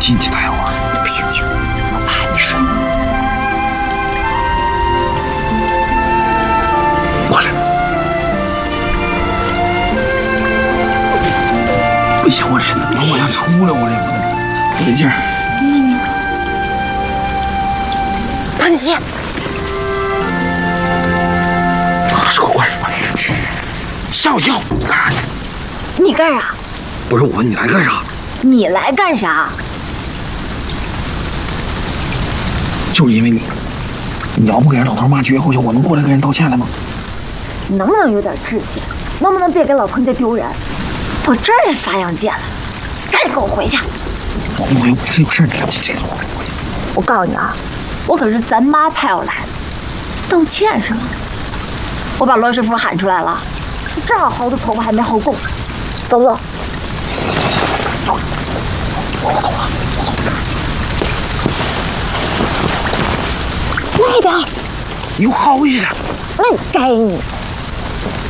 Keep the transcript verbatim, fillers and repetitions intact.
今天待会儿。 不行不行，我爸还没睡呢。 过来。不行，我这能往下出来，我这不得不得劲儿。 胖姐， 说快快，笑笑，你干啥去？ 你干啥？ 不是我问你来干啥？ 你来干啥？ 就是因为你，你要不给人老头骂撅回去，我能过来跟人道歉来吗？ 你能不能有点志气？能不能别给老彭家丢人？我这儿也发洋剑了，赶紧跟我回去！ 我我有这有事儿，你这这个我回去。 我告诉你啊，我可是咱妈派我来的，道歉是吗？我把罗师傅喊出来了，正好薅的头发还没薅够，走不走？走。 我走了，我走。 快点！ 你给我薅下去！ 那该你。